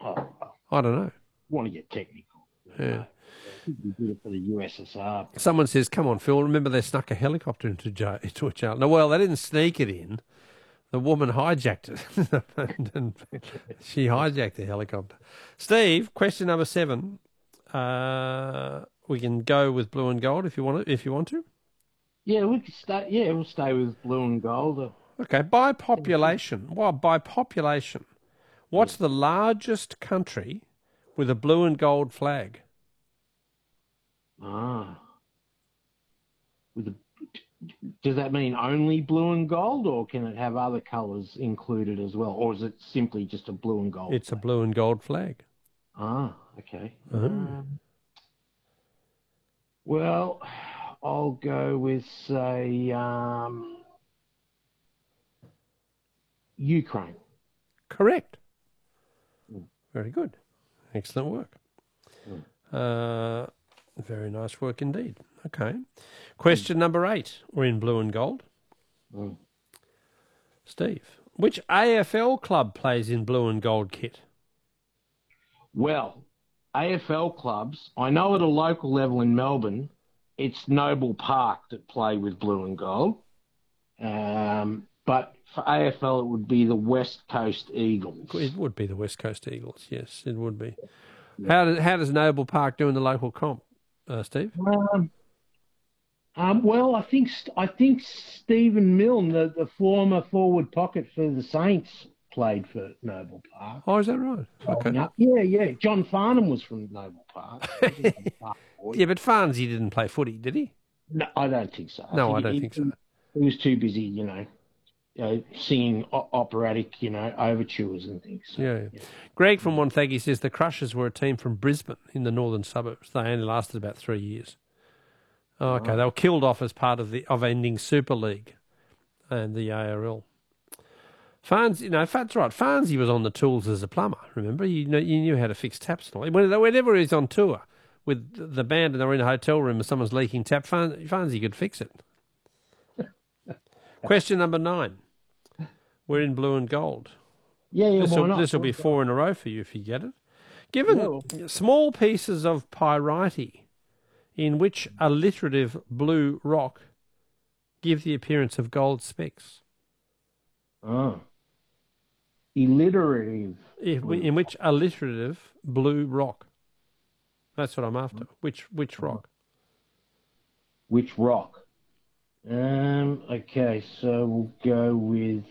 Oh, I don't know. want to get technical. Yeah. I think we did it for the USSR. Someone says, come on, Phil, remember they snuck a helicopter into a jail. No, well, they didn't sneak it in. The woman hijacked it. And she hijacked the helicopter. Steve, question number 7. We can go with blue and gold if you want to. Yeah, we could stay. Yeah, we'll stay with blue and gold. Okay, by population. Well, by population, what's the largest country with a blue and gold flag? With a, does that mean only blue and gold, or can it have other colours included as well, or is it simply just a blue and gold? It's a blue and gold flag. Okay. Oh. Well, I'll go with say Ukraine. Correct. Very good. Excellent work. Very nice work indeed. Okay. Question number 8. We're in blue and gold. Steve, which AFL club plays in blue and gold kit? Well, AFL clubs, I know at a local level in Melbourne, it's Noble Park that play with blue and gold. But for AFL, it would be the West Coast Eagles. It would be the West Coast Eagles, yes, it would be. Yeah. How does Noble Park do in the local comp, Steve? Well, I think Stephen Milne, the former forward pocket for the Saints, played for Noble Park. Oh, is that right? Okay. Yeah. John Farnham was from Noble Park. Yeah, but Farnsey didn't play footy, did he? No, I don't think so. I don't think so. He was too busy, singing operatic, overtures and things. So, yeah. Greg from Wonthaggi says the Crushers were a team from Brisbane in the northern suburbs. They only lasted about 3 years. Oh, okay, they were killed off as part of ending Super League and the ARL. Farnsey, that's right. Farnsey was on the tools as a plumber. Remember, you knew how to fix taps and all. Whenever he's on tour with the band and they're in a hotel room and someone's leaking tap, Farnsey could fix it. Question number 9. We're in blue and gold. Yeah. This will be 4 in a row for you if you get it. Given small pieces of pyrite in which alliterative blue rock give the appearance of gold specks. Alliterative. In which alliterative blue rock? That's what I'm after. Which rock? Which rock? Okay, so we'll go with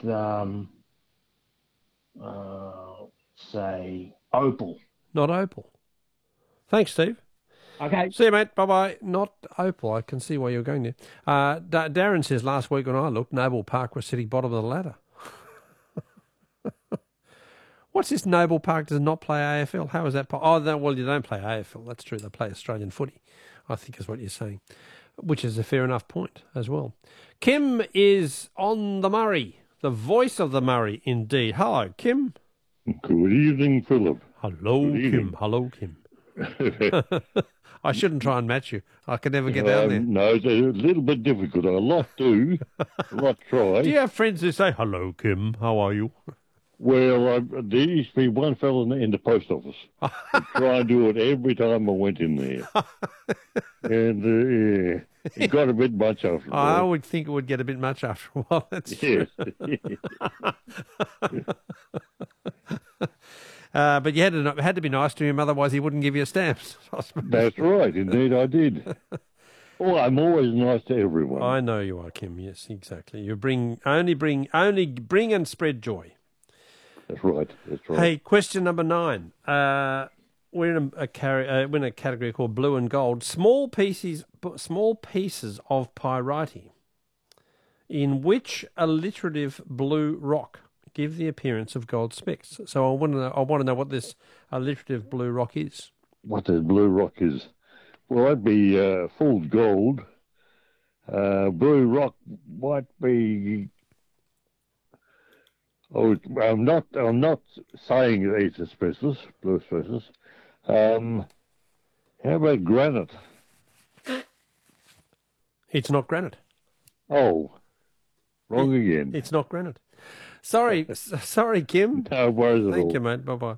say opal. Not opal. Thanks, Steve. Okay. See you, mate. Bye-bye. Not opal. I can see why you're going there. Darren says last week when I looked, Noble Park was sitting bottom of the ladder. What's this? Noble Park does not play AFL? How is that? Well, you don't play AFL. That's true. They play Australian footy, I think is what you're saying, which is a fair enough point as well. Kim is on the Murray, the voice of the Murray indeed. Hello, Kim. Good evening, Philip. Hello, Kim. Hello, Kim. I shouldn't try and match you. I can never get down there. No, it's a little bit difficult. I like to, try. Do you have friends who say, hello, Kim, how are you? Well, there used to be one fellow in the post office. Try and do it every time I went in there. And it got a bit much after a while. I would think it would get a bit much after a while. That's true. But you had to be nice to him, otherwise he wouldn't give you stamps. That's right. Indeed, I did. Oh, I'm always nice to everyone. I know you are, Kim. Yes, exactly. You only bring and spread joy. That's right. Hey, question number 9. We're in a category called blue and gold. Small pieces of pyrite. In which alliterative blue rock give the appearance of gold specks? So I want to know what this alliterative blue rock is. What the blue rock is? Well, that'd be full gold. Blue rock might be. Oh, I'm not saying it's asbestos, blue asbestos. How about granite? It's not granite. Oh, wrong again. It's not granite. Sorry, Kim. No worries at all. Thank you, mate. Bye-bye.